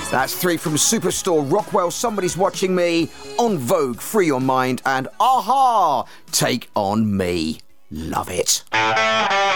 That's 3 from Superstore, Rockwell, Somebody's Watching Me, On Vogue, Free Your Mind, and Aha, Take On Me. Love it.